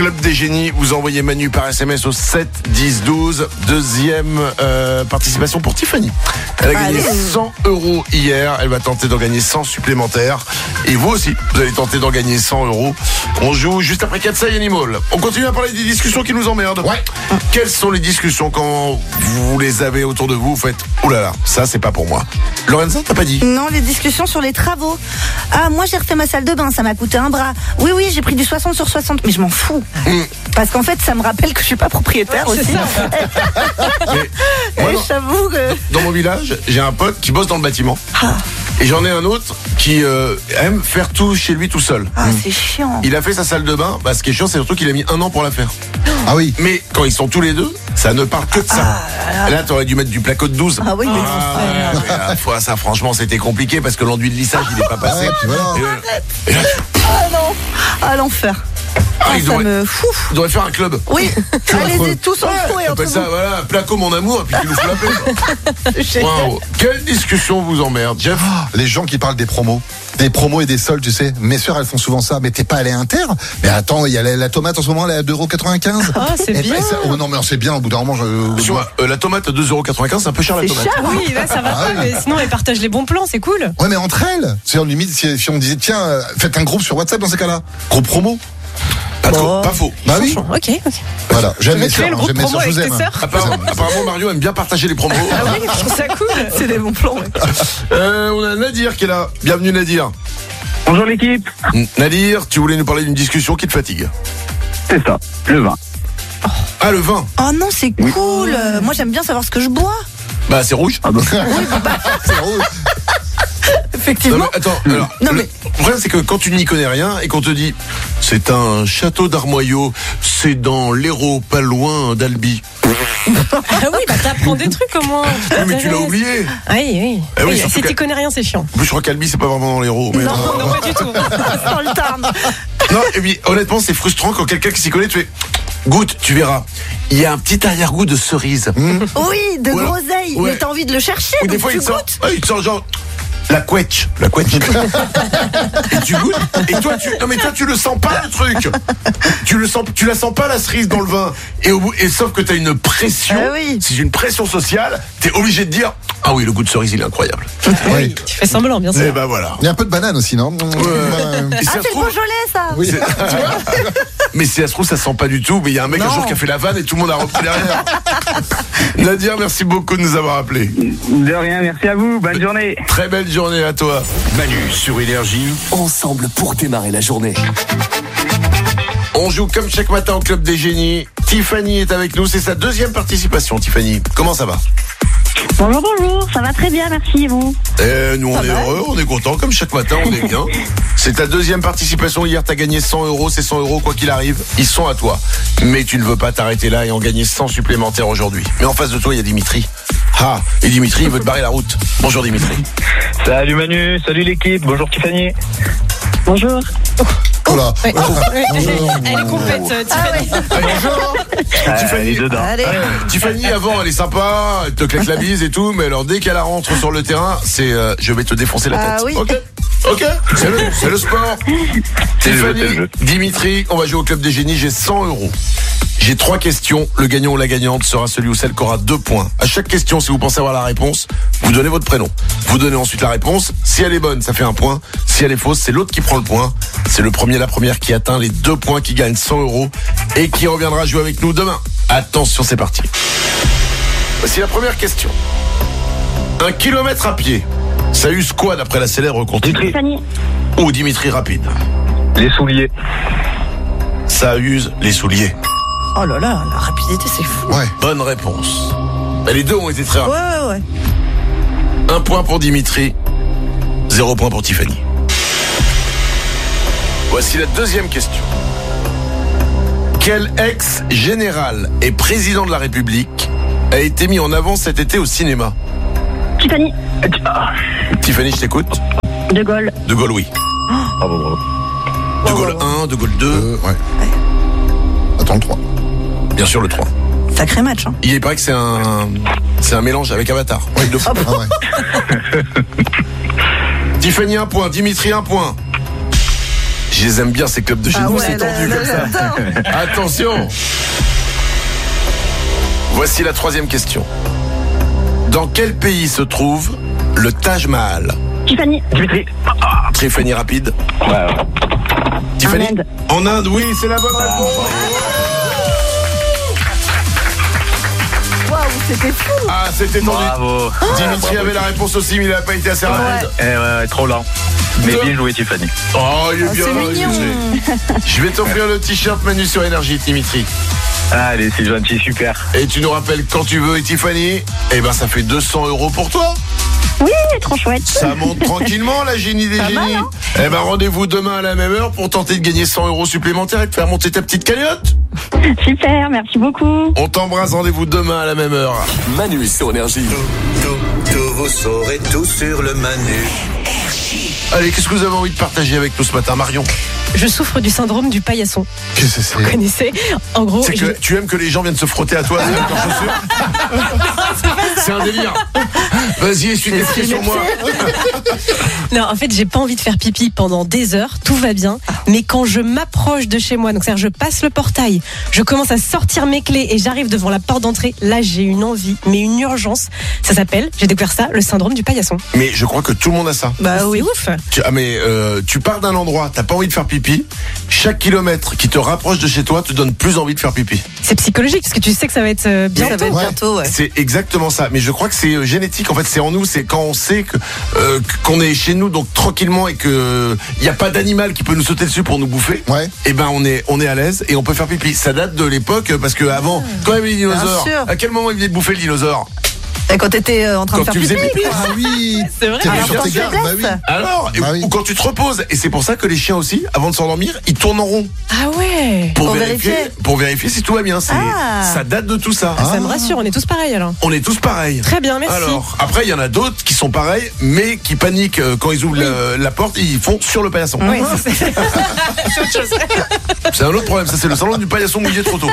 Club des génies, vous envoyez Manu par SMS au 7 10 12. Deuxième participation pour Tiffany. Elle a gagné 100 € hier. Elle va tenter d'en gagner 100 supplémentaires. Et vous aussi, vous allez tenter d'en gagner 100 €. On joue juste après Katsai Animal. On continue à parler des discussions qui nous emmerdent. Ouais. Quelles sont les discussions quand vous les avez autour de vous? Vous faites « Ouh là là, ça c'est pas pour moi ». Lorenza, t'as pas dit? Non, les discussions sur les travaux. Ah, moi j'ai refait ma salle de bain, ça m'a coûté un bras. Oui, j'ai pris du 60 sur 60, mais je m'en fous. Parce qu'en fait, ça me rappelle que je suis pas propriétaire aussi. Moi, j'avoue que... Dans mon village, j'ai un pote qui bosse dans le bâtiment. Et j'en ai un autre qui aime faire tout chez lui tout seul. C'est chiant. Il a fait sa salle de bain. Ce qui est chiant, c'est surtout qu'il a mis 1 an pour la faire. Ah oui. Mais quand ils sont tous les deux, ça ne parle que de ça. Là, t'aurais dû mettre du placo de 12. Ah oui, mais ça, franchement, c'était compliqué parce que l'enduit de lissage, il n'est pas passé. Voilà. Ah non. Ah, l'enfer. Ça me fout. Il devrait faire un club. Oui, allez-y tous en fou et entre ça, vous. voilà, placo mon amour, et puis tu nous fous la paix. Wow. Quelle discussion vous emmerde, Jeff? Les gens qui parlent des promos. Des promos et des soldes, tu sais. Mes sœurs, elles font souvent ça. Mais t'es pas allé Inter? Mais attends, il y a la tomate en ce moment, elle est à 2,95 €. Ah, c'est bien. Non, mais c'est bien, au bout d'un moment. La tomate à 2,95 €, c'est un peu cher la tomate. Cher, Oui, là ça va pas, mais sinon elles partagent les bons plans, c'est cool. Ouais, mais entre elles. C'est en limite, si on disait, tiens, faites un groupe sur WhatsApp dans ces cas-là. Groupe promo. Pas faux. Bah oui. Ok. Voilà, j'aime mes sœurs, le groupe je promo avec vous tes aime. sœurs. Apparemment, Mario aime bien partager les promos. Ah oui, je trouve ça cool. C'est des bons plans. On a Nadir qui est là. Bienvenue Nadir. Bonjour l'équipe. Nadir, tu voulais nous parler d'une discussion qui te fatigue. C'est ça, le vin. Ah, le vin. Oh non, c'est cool. Moi, j'aime bien savoir ce que je bois. C'est rouge. C'est rouge. Effectivement. Non, mais attends, alors, le problème c'est que quand tu n'y connais rien et qu'on te dit c'est un château d'Armoyau, c'est dans l'Hérault, pas loin d'Albi. Ah oui, t'apprends des trucs au moins. Oui, mais tu l'as oublié. Oui. Eh oui, Si tu connais rien, c'est chiant. En plus, je crois qu'Albi c'est pas vraiment dans l'Hérault. Mais Non, pas du tout. Sans le Tarn. Non, et puis honnêtement, c'est frustrant quand quelqu'un qui s'y connaît, tu fais goûte, tu verras. Il y a un petit arrière-goût de cerise. Oui, de Voilà. groseille. Ouais. Mais t'as envie de le chercher, Ou des donc fois, tu il goûtes. te sort genre la couetche. Et tu goûtes. Et toi, tu le sens pas le truc. Tu la sens pas la cerise dans le vin. Et sauf que t'as une pression. Ah oui. C'est une pression sociale. T'es obligé de dire ah oui, le goût de cerise, il est incroyable. Oui. Tu fais semblant, bien sûr. Et voilà. Il y a un peu de banane aussi, non? Et si ça Ah, se c'est le trouve- Beaujolais, ça. Oui. Mais si ça se trouve, ça sent pas du tout. Mais il y a un mec un jour qui a fait la vanne et tout le monde a repris derrière. Nadir, merci beaucoup de nous avoir appelés. De rien, merci à vous, bonne journée. Très belle journée à toi. Manu sur Énergie, ensemble pour démarrer la journée. On joue comme chaque matin au Club des Génies. Tiffany est avec nous. C'est sa deuxième participation, Tiffany. Comment ça va? Bonjour, ça va très bien, merci et vous? Nous, on est heureux, on est content. Comme chaque matin, on est bien. C'est ta deuxième participation. Hier, t'as gagné 100 €. Ces 100 €, quoi qu'il arrive, ils sont à toi. Mais tu ne veux pas t'arrêter là et en gagner 100 supplémentaires aujourd'hui. Mais en face de toi, il y a Dimitri. Et Dimitri, il veut te barrer la route. Bonjour Dimitri. Salut Manu, salut l'équipe, bonjour Tiffany. Bonjour. Oh là. Ouais. Elle est complète, Tiffany. Bonjour. Elle est dedans. Allez. Tiffany, avant, elle est sympa, elle te claque la bise et tout, mais alors dès qu'elle rentre sur le terrain, c'est je vais te défoncer la tête. Ah oui. Ok, c'est le sport. Tiffany, Dimitri, on va jouer au Club des Génies, j'ai 100 €. J'ai 3 questions, le gagnant ou la gagnante sera celui ou celle qui aura 2 points. À chaque question, si vous pensez avoir la réponse, vous donnez votre prénom. Vous donnez ensuite la réponse, si elle est bonne, ça fait 1 point. Si elle est fausse, c'est l'autre qui prend le point. C'est le premier, la première qui atteint les 2 points, qui gagne 100 € et qui reviendra jouer avec nous demain. Attention, c'est parti. Voici la première question. 1 kilomètre à pied, ça use quoi d'après la célèbre comptine? Tiffany. Ou Dimitri, rapide. Les souliers. Ça use les souliers. Oh là là, la rapidité, c'est fou. Ouais. Bonne réponse. Les deux ont été très rapides. Ouais. 1 point pour Dimitri, 0 point pour Tiffany. Voici la deuxième question. Quel ex-général et président de la République a été mis en avant cet été au cinéma? Tiffany. Tiffany, je t'écoute. De Gaulle. De Gaulle, oui. Bravo. De Gaulle 1, De Gaulle 2. Ouais. Attends, le 3. Bien sûr, le 3. Sacré match, hein. Il paraît que c'est un mélange avec Avatar. Oui, De fou. Ah ouais. Tiffany, 1 point. Dimitri, 1 point. Je les aime bien ces clubs de génie, Ah ouais, c'est tendu là, comme ça. j'adore. Attention. Voici la troisième question. Dans quel pays se trouve le Taj Mahal? Tiffany. Dimitri. Tiffany rapide. Ouais. Tiffany. Inde. En Inde, oui, c'est la bonne réponse. Waouh, c'était fou. Ah, c'était tendu. Bravo. Dimitri avait la réponse aussi, mais il n'a pas été assez rapide. Ouais, trop lent. Mais bien joué, Tiffany. Oh, il est bien. C'est mignon. Je vais t'offrir le t-shirt Manu sur Énergie, Dimitri. Allez, c'est gentil, super. Et tu nous rappelles quand tu veux, et Tiffany, eh ben ça fait 200 € pour toi. Oui, trop chouette. Ça monte tranquillement, la génie des génies. mal, hein. Eh ben rendez-vous demain à la même heure pour tenter de gagner 100 € supplémentaires et de faire monter ta petite cagnotte. Super, merci beaucoup. On t'embrasse, rendez-vous demain à la même heure. Manu sur Énergie. Tout, vous saurez tout sur le Manu. Allez, qu'est-ce que vous avez envie de partager avec nous ce matin, Marion? Je souffre du syndrome du paillasson. Qu'est-ce que c'est? Vous connaissez? En gros, C'est que tu aimes que les gens viennent se frotter à toi avec leurs chaussures. C'est un délire. Vas-y, essuie tes pieds sur moi. Non, en fait, j'ai pas envie de faire pipi pendant des heures, tout va bien, mais quand je m'approche de chez moi, donc c'est-à-dire je passe le portail, je commence à sortir mes clés et j'arrive devant la porte d'entrée, là j'ai une envie, mais une urgence. Ça s'appelle, j'ai découvert ça, le syndrome du paillasson. Mais je crois que tout le monde a ça. Bah oui, ouf. Tu pars d'un endroit, t'as pas envie de faire pipi. Chaque kilomètre qui te rapproche de chez toi te donne plus envie de faire pipi. C'est psychologique parce que tu sais que ça va être bientôt. Ça va être bientôt, ouais. C'est exactement ça. Mais je crois que c'est génétique. En fait, c'est en nous. C'est quand on sait que qu'on est chez nous, donc tranquillement, et que il y a pas d'animal qui peut nous sauter dessus pour nous bouffer. Ouais. Et ben on est à l'aise et on peut faire pipi. Ça date de l'époque parce que avant, quand il y avait les dinosaures, sûr. à quel moment il venait de bouffer le dinosaure? Et quand t'étais en train Quand de faire tu faisais pipi, pipi. quoi. Ah oui. C'est vrai. T'es Alors, sur quand tes tu gardes, te bah oui. laisses. Alors, Bah oui. ou quand tu te reposes. Et c'est pour ça que les chiens aussi, avant de s'endormir, ils tournent en rond Ah ouais. pour Pour vérifier si tout va bien. Ça date de tout ça. Ça me rassure, on est tous pareils alors. On est tous pareils. Très bien, merci. Alors, après, il y en a d'autres qui sont pareils, mais qui paniquent quand ils ouvrent la porte, ils font sur le paillasson. Oui, c'est autre chose. C'est un autre problème, ça c'est le salon du paillasson mouillé trop tôt.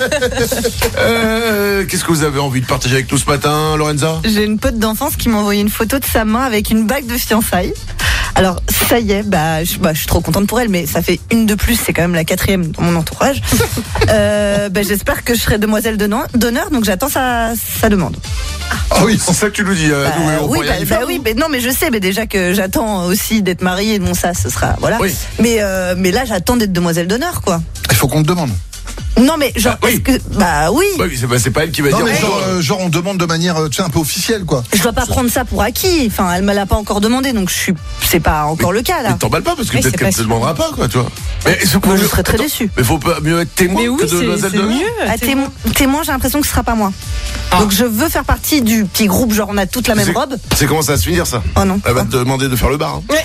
Qu'est-ce que vous avez envie de partager avec nous ce matin, Lorenza? J'ai une pote d'enfance qui m'a envoyé une photo de sa main avec une bague de fiançailles. Alors, ça y est, je suis trop contente pour elle, mais ça fait une de plus, c'est quand même la 4e dans mon entourage. J'espère que je serai demoiselle d'honneur, donc j'attends sa demande. Ah oui, c'est ça que tu nous dis. On oui, pourrait rien y faire, oui, mais non, mais je sais, mais déjà que j'attends aussi d'être mariée, bon ça, ce sera, voilà. Oui. Mais là, j'attends d'être demoiselle d'honneur, quoi. Il faut qu'on te demande. Non, mais genre, Ah, oui. est-ce que, oui. Oui, c'est pas elle qui va Non, dire. mais bonjour. genre on demande de manière, tu sais, un peu officielle, quoi. Je dois pas prendre ça pour acquis. Enfin, elle me l'a pas encore demandé, donc c'est pas encore le cas, là. Mais t'emballes pas parce que Oui, peut-être c'est qu'elle pas te sûr. demandera pas, quoi, toi. Mais Moi, je serais très déçue. Mais faut pas mieux être témoin Mais oui, que c'est demoiselle d'honneur. mieux. Témoin, j'ai l'impression que ce sera pas moi. Donc je veux faire partie du petit groupe, genre on a toute la même robe. C'est comment ça va se finir, ça? Oh non. Elle va te demander de faire le bar. Hein.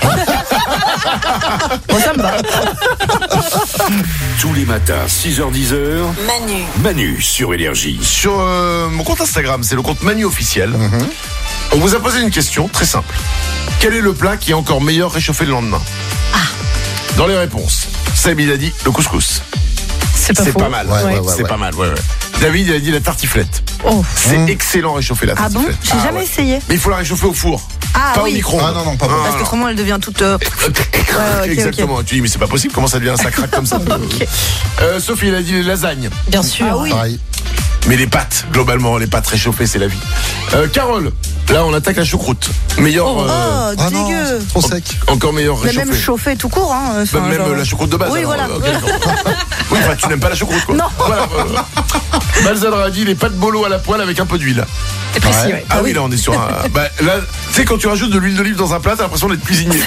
Bon, ça me va. Tous les matins, 6h-10h. Manu sur Énergie. Sur mon compte Instagram, c'est le compte Manu officiel. On vous a posé une question très simple. Quel est le plat qui est encore meilleur réchauffé le lendemain? Dans les réponses, Seb il a dit le couscous. C'est pas faux. pas mal. Ouais. C'est pas mal, ouais. David il a dit la tartiflette. Oh. C'est excellent réchauffer la Ah bon? tartiflette. J'ai jamais essayé. Mais il faut la réchauffer au four. Ah pas oui. au micro. Ah non, pas bon. Parce que autrement elle devient toute. ok. Exactement. Tu dis mais c'est pas possible. Comment ça devient ça craque comme ça? Sophie elle a dit les lasagnes. Bien sûr. Ah oui. Pareil. Mais les pâtes, globalement, les pâtes réchauffées, c'est la vie. Carole, là on attaque la choucroute. Meilleur, Oh, Ah non, dégueu. c'est trop sec. encore meilleur Mais réchauffé. même chauffé tout court, hein. Enfin, Même genre- la choucroute de base. Oui, alors, voilà. ok, d'accord. Oui, enfin, tu n'aimes pas la choucroute, quoi. Non. Voilà. Balzadra a dit les pâtes bolo à la poêle avec un peu d'huile. C'est précis, Ouais. ouais. Ah oui, là on est sur un. Là, tu sais, quand tu rajoutes de l'huile d'olive dans un plat, t'as l'impression d'être cuisinier.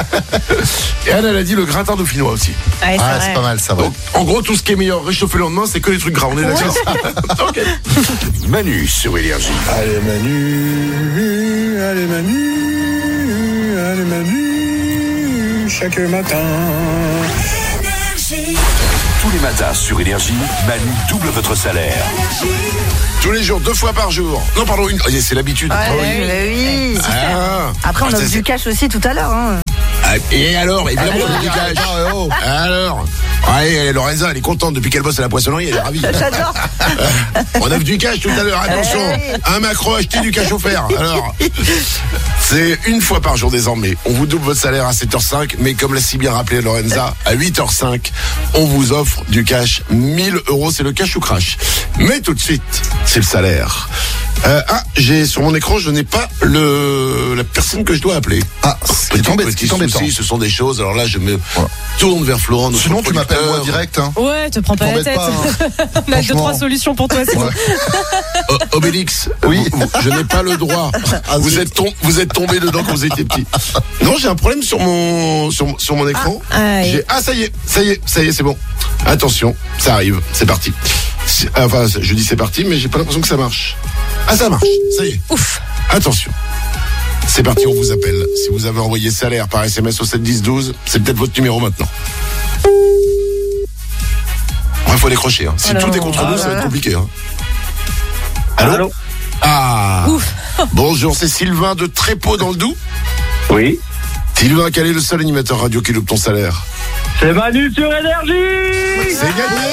Et Anne, elle a dit le gratin dauphinois aussi. Ouais, Ah, vrai. c'est pas mal, ça va. Donc, en gros, tout ce qui est meilleur réchauffé le lendemain, c'est que les trucs gras. On est d'accord. Ok. Manu sur Énergie. Allez Manu, chaque matin. Tous les matins sur Énergie, Manu double votre salaire. Tous les jours, 2 fois par jour. Non, pardon, une. Oh, c'est l'habitude. Oui. Ah. Après, on Ah, offre du cash aussi tout à l'heure. Hein. Et alors, évidemment, Ah, le cash. oh. Alors, Ouais, Lorenza, elle est contente. Depuis qu'elle bosse à la poissonnerie, elle est ravie. J'adore. On a vu du cash tout à l'heure. Attention, un macro acheté, du cash offert. Alors, c'est une fois par jour désormais. On vous double votre salaire à 7h05, mais comme l'a si bien rappelé Lorenza, à 8h05, on vous offre du cash. 1000 €, c'est le cash ou crash. Mais tout de suite, c'est le salaire. J'ai sur mon écran, je n'ai pas la personne que je dois appeler. Petit souci, ce sont des choses. Alors là, je me tourne vers Florent. Sinon, tu m'appelles moi direct. Hein. Ouais, te prends pas la tête. Pas, hein. On a 2-3 solutions pour toi. C'est bon. Obélix, oui. Je n'ai pas le droit. Vous êtes tombé dedans quand vous étiez petit. Non, j'ai un problème sur mon écran. Ça y est, c'est bon. Attention, ça arrive, c'est parti. Enfin, je dis c'est parti, mais j'ai pas l'impression que ça marche. Ça marche, ça y est. Ouf. Attention. C'est parti, on vous appelle. Si vous avez envoyé salaire par SMS au 7 10 12, c'est peut-être votre numéro maintenant. Il faut décrocher. Hein. Si tout est contre nous, ça va être compliqué. Hein. Allô. Ouf. Bonjour, c'est Sylvain de Trépeau dans le Doubs. Oui. Sylvain, quel est le seul animateur radio qui loupe ton salaire? C'est Manu sur Énergie. C'est gagné.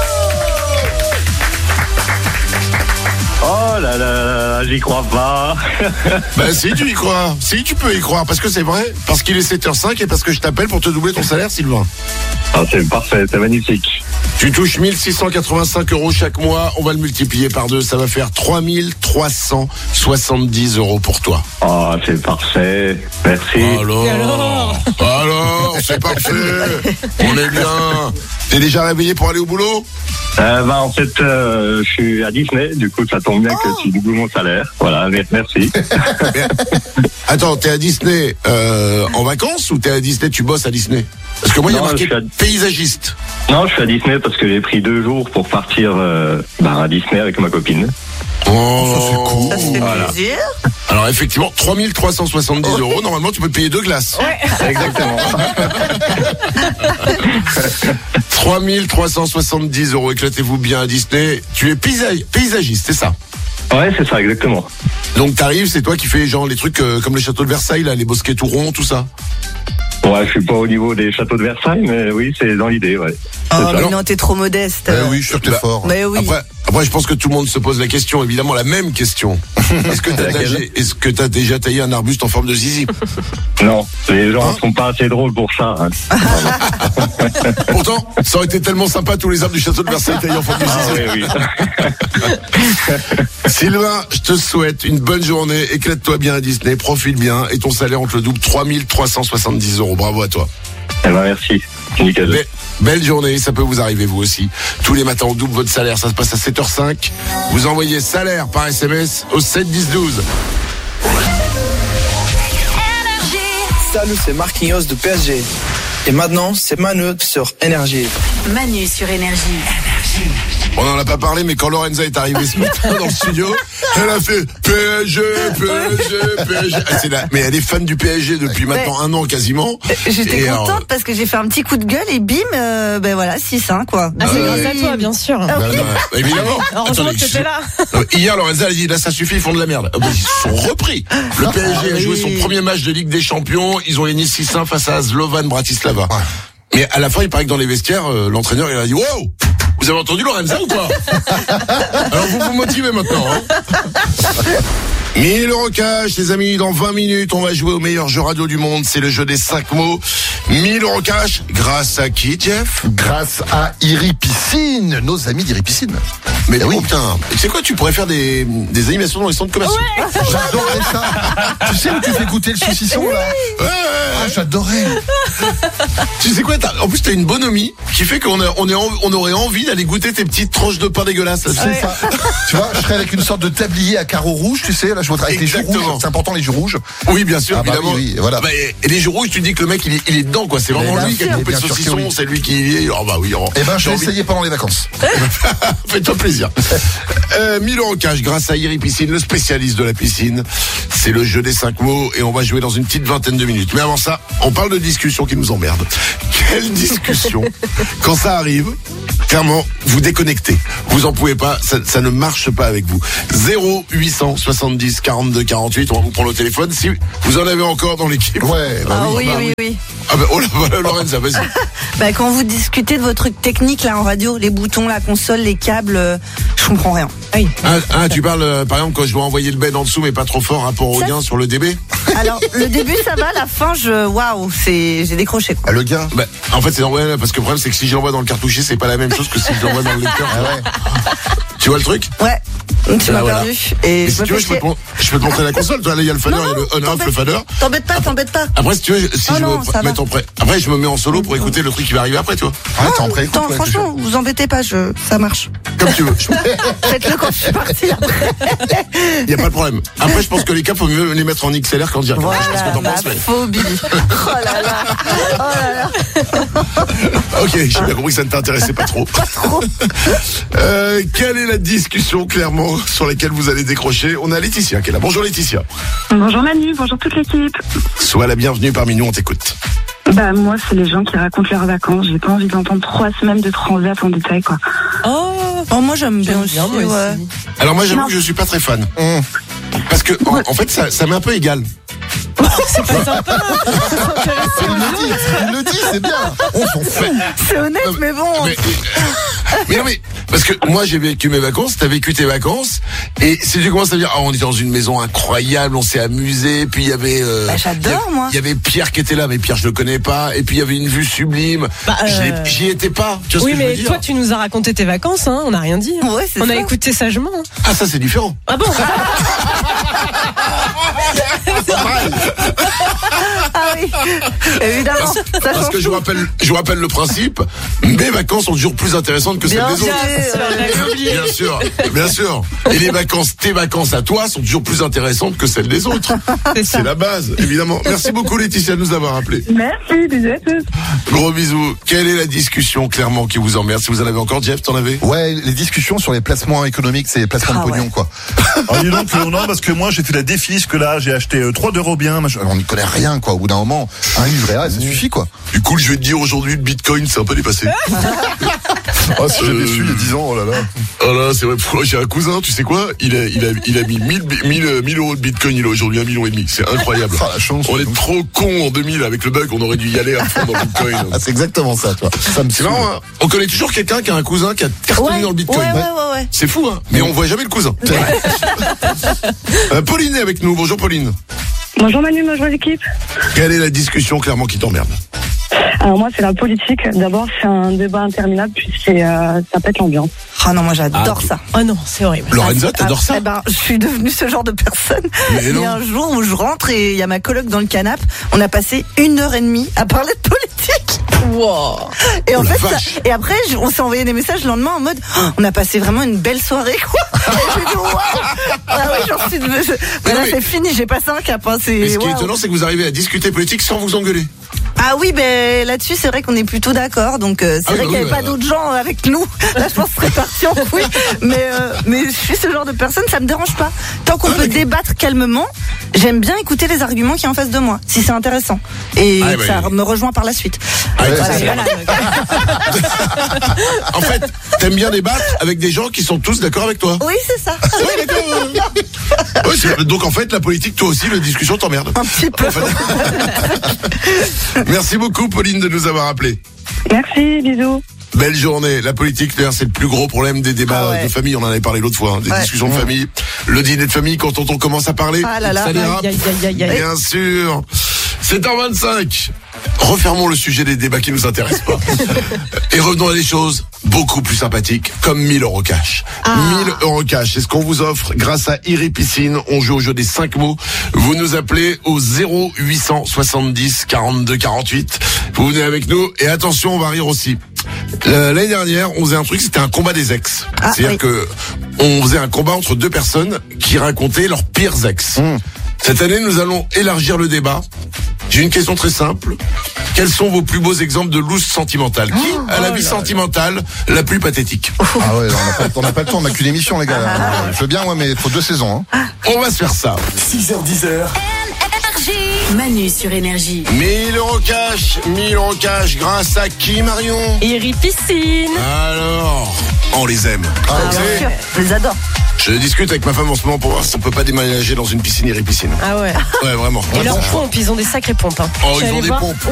Oh là là, j'y crois pas. Si tu y crois, si tu peux y croire, parce que c'est vrai, parce qu'il est 7h05 et parce que je t'appelle pour te doubler ton salaire, Sylvain. C'est parfait, c'est magnifique. Tu touches 1685 € chaque mois, on va le multiplier par 2, ça va faire 3370 € pour toi. Oh, c'est parfait, merci. Alors, c'est parfait, on est bien. T'es déjà réveillé pour aller au boulot? En fait, je suis à Disney, du coup ça tombe bien que tu doubles mon salaire. Voilà, merci. Attends, t'es à Disney en vacances ou t'es à Disney, tu bosses à Disney? Parce que moi il y a marqué paysagiste. Non, je suis à Disney parce que j'ai pris 2 jours pour partir à Disney avec ma copine. Oh, c'est cool. Ça fait plaisir. Alors effectivement, 3370 €, normalement tu peux payer 2 glaces. Ouais, exactement. 3370 €, éclatez-vous bien à Disney. Tu es paysagiste, c'est ça? Ouais, c'est ça, exactement. Donc t'arrives, c'est toi qui fais genre les trucs comme les châteaux de Versailles, là, les bosquets tout ronds, tout ça? Ouais, je suis pas au niveau des châteaux de Versailles, mais oui, c'est dans l'idée, ouais. Mais non, t'es trop modeste. Oui, je suis sûr que t'es fort. Mais oui. Après, je pense que tout le monde se pose la question, évidemment, la même question. Est-ce que t'as déjà taillé un arbuste en forme de zizi? Non, les gens ne sont pas assez drôles pour ça. Hein. Pourtant, ça aurait été tellement sympa, tous les arbres du château de Versailles taillés en forme de zizi. Oui. Sylvain, je te souhaite une bonne journée, éclate-toi bien à Disney, profite bien, et ton salaire, on te le double, 3370 €. Bravo à toi. Merci. Nickel. Belle journée, ça peut vous arriver vous aussi. Tous les matins on double votre salaire, ça se passe à 7h05. Vous envoyez salaire par SMS au 7 10 12. Salut, c'est Marquinhos de PSG. Et maintenant, c'est Manu sur Énergie. Manu sur Énergie. On n'en a pas parlé, mais quand Lorenza est arrivée ce matin dans le studio, elle a fait PSG. Mais elle est fan du PSG depuis maintenant 1 an quasiment. J'étais contente parce que j'ai fait un petit coup de gueule et bim, voilà, 6-1, quoi. C'est grâce à toi, bien sûr. Évidemment. Heureusement que t'étais là. Hier, Lorenza, elle a dit, là, ça suffit, ils font de la merde. Ils sont repris. Le PSG a joué son premier match de Ligue des Champions. Ils ont gagné 6-1 face à Slovan Bratislava. Mais à la fin, il paraît que dans les vestiaires, l'entraîneur, il a dit, wow! Vous avez entendu Lorenza ou quoi? Alors vous motivez maintenant. 1000 € cash, les amis, dans 20 minutes, on va jouer au meilleur jeu radio du monde. C'est le jeu des 5 mots. 1000 € cash, grâce à qui, Jeff? Grâce à Iri Piscine, nos amis d'Iri Piscine. Mais oui, putain, tu sais quoi, tu pourrais faire des animations dans les centres commerciaux. Ouais. J'adorais ça. Tu sais où tu fais goûter le saucisson là? Ouais. J'adorais. Tu sais quoi, en plus t'as une bonhomie qui fait qu'on aurait envie d'aller goûter tes petites tranches de pain dégueulasses. C'est ça. Tu vois, je serais avec une sorte de tablier à carreaux rouges, tu sais, là je voudrais avec les joues rouges. C'est important les joues rouges. Oui, bien sûr, évidemment. Oui, voilà. Et les joues rouges, tu dis que le mec il est dedans quoi. C'est vraiment lui qui a coupé le saucisson, c'est lui qui y est. Oh bah oui. Je vais essayer pendant les vacances. Fais-toi plaisir. 1000 € cash grâce à Iri Piscine, le spécialiste de la piscine. C'est le jeu des 5 mots et on va jouer dans une petite vingtaine de minutes. Mais avant ça, on parle de discussion qui nous emmerde. Quelle discussion? Quand ça arrive, clairement, vous déconnectez. Vous en pouvez pas, ça ne marche pas avec vous. 0870 42 48, on va vous prendre au téléphone. Si vous en avez encore dans l'équipe. Ouais, oui. Ah Oh là, voilà, Lorenza, vas-y. Bah, quand vous discutez de vos trucs techniques là en radio, les boutons, la console, les câbles, je comprends rien. Oui. Tu parles, par exemple, quand je dois envoyer le bed en dessous, mais pas trop fort, rapport au gain sur le DB? Alors, le début ça va, la fin, j'ai décroché quoi. Ah, le gain. Bah, en fait, c'est ouais, parce que le problème, c'est que si je l'envoie dans le cartouchier, c'est pas la même chose que si je l'envoie dans le lecteur. Ah ouais. Tu vois le truc? Ouais. Tu m'as voilà. perdu. Et Mais si tu veux, je peux te montrer la console. Toi, là, il y a le fader, il y a le on-off, le fader. T'embête pas. Après, si tu veux, je non, me ça mets va. en prêt. Après, je me mets en solo pour écouter le truc qui va arriver après, tu vois. Ouais, t'es en pré-écoute, Attends, ouais, franchement, vous embêtez pas, ça marche. Comme tu veux. Faites-le quand je suis partie après. Il y a pas de problème. Après, je pense que les câbles, faut mieux les mettre en XLR qu'en direct. Je sais pas ce que Voilà, t'en ma penses, mais... phobie. Oh là là. Ok, j'ai bien compris que ça ne t'intéressait pas trop. Pas trop. Quelle est la discussion, clairement, sur laquelle vous allez décrocher? On a Laetitia qui est là. Bonjour Laetitia. Bonjour Manu, bonjour toute l'équipe. Sois la bienvenue parmi nous, on t'écoute. Bah moi c'est les gens qui racontent leurs vacances. J'ai pas envie d'entendre 3 semaines de transat en détail quoi. Oh, moi j'aime bien aussi. moi aussi. Ouais. Alors moi, j'avoue que je suis pas très fan. Parce que, en fait, ça m'est un peu égal. c'est pas sympa. Il le dit, c'est bien. On s'en fait. C'est honnête, mais bon. Mais non, mais parce que moi j'ai vécu mes vacances, t'as vécu tes vacances, et si tu commences à dire, on était dans une maison incroyable, on s'est amusé, puis il y avait, j'adore moi. Il y avait Pierre qui était là, mais Pierre je le connais pas, et puis il y avait une vue sublime. J'y étais pas. Tu vois Oui, ce que je veux mais dire? toi, tu nous as raconté tes vacances, hein. On n'a rien dit. Ouais, c'est on a ça. écouté sagement. Hein. Ah, ça c'est différent. Ah bon? Ah oui, évidemment. Parce que je vous rappelle le principe, mes vacances sont toujours plus intéressantes que celles des autres. Bien sûr. Et tes vacances à toi sont toujours plus intéressantes que celles des autres. C'est la base, évidemment. Merci beaucoup Laetitia de nous avoir appelés. Merci, bisous à tous. Gros bisous. Quelle est la discussion clairement qui vous emmerde? Si vous en avez encore, Jeff, t'en avais? Ouais, les discussions sur les placements économiques, c'est les placements de pognon, quoi. Alors, dis donc, non, parce que moi, j'ai fait la défisque, là, j'ai acheté 3 d'euros bien, machin. Alors, on n'y connaît rien, quoi. Au bout d'un moment, un livret A, ça suffit, quoi. Du coup, je vais te dire aujourd'hui, le bitcoin, c'est un peu dépassé. Oh, si j'avais su il y a 10 ans, oh là là. Oh là, c'est vrai. J'ai un cousin, tu sais quoi? Il a mis 1000 euros de bitcoin, il a aujourd'hui 1,5 million. C'est incroyable. Ah, la chance. On est trop cons en 2000 avec le bug, on aurait dû y aller à fond dans le bitcoin. Ah, c'est exactement ça, toi. Ça me C'est marrant, hein. On connaît toujours quelqu'un qui a un cousin qui a cartonné dans le bitcoin. Ouais. C'est fou, hein. Mais on voit jamais le cousin. Pauline est avec nous. Bonjour Pauline. Bonjour Manu, bonjour l'équipe. Quelle est la discussion clairement qui t'emmerde? Alors moi c'est la politique. D'abord c'est un débat interminable puis ça pète l'ambiance. Ah non, moi j'adore ça. Oh non, c'est horrible. Lorenza, t'adores ça? Eh ben, je suis devenue ce genre de personne. Mais Il y a un jour où je rentre et il y a ma coloc dans le canapé. On a passé 1h30 à parler de politique. Wow. Et en Oh la fait, vache. et après, on s'est envoyé des messages le lendemain en mode, on a passé vraiment une belle soirée, quoi. Et j'ai dit, waouh. Ah ouais, j'en suis voilà, mais- c'est fini, j'ai passé un cap, hein, Mais ce qui est waouh. étonnant, c'est que vous arrivez à discuter politique sans vous engueuler. Ah oui, ben là-dessus, c'est vrai qu'on est plutôt d'accord. Donc c'est Ah oui, vrai qu'il n'y avait oui, pas d'autres gens avec nous. Là, je pense que ce serait parti en couille. Mais je suis ce genre de personne, ça me dérange pas. Tant qu'on peut débattre calmement, j'aime bien écouter les arguments qui est en face de moi, si c'est intéressant. Et Ah, ouais. ça me rejoint par la suite. Ah, ouais, Voilà, c'est voilà. En fait, t'aimes bien débattre avec des gens qui sont tous d'accord avec toi. Oui, c'est ça. Ouais, d'accord. Ouais, donc en fait, la politique, toi aussi, la discussion t'emmerde. Un petit peu. En fait. Merci beaucoup, Pauline, de nous avoir appelés. Merci, bisous. Belle journée. La politique, d'ailleurs, c'est le plus gros problème des débats Ah ouais. de famille. On en avait parlé l'autre fois, hein, des discussions de famille. Le dîner de famille, quand on commence à parler, Ah là là. ça dérape. Bien sûr. 7h25. Refermons le sujet des débats qui nous intéressent pas. Et revenons à des choses beaucoup plus sympathiques, comme 1000 euros cash. 1000 euros cash, c'est ce qu'on vous offre grâce à Iri Piscine. On joue au jeu des 5 mots. Vous nous appelez au 0870 42 48. Vous venez avec nous et attention, on va rire aussi. L'année dernière, on faisait un truc, c'était un combat des ex. C'est-à-dire que on faisait un combat entre deux personnes qui racontaient leurs pires ex. Cette année, nous allons élargir le débat. J'ai une question très simple. Quels sont vos plus beaux exemples de loose sentimentale? Qui a la vie sentimentale la plus pathétique? Ah ouais, on n'a pas le temps, on n'a qu'une émission, les gars. Je veux bien, ouais, mais il faut 2 saisons. Hein. On va se faire ça. 6h10. Manu sur Énergie. 1000 euros cash grâce à qui, Marion? Iri Piscine. Alors, on les aime. Bien sûr, je les adore. Je discute avec ma femme en ce moment pour voir si on peut pas déménager dans une piscine Iri Piscine. Ah ouais. Ouais, vraiment. Et leurs pompes, ils ont des sacrées pompes. Hein. Oh, Je suis ils ont allée des voir. pompes.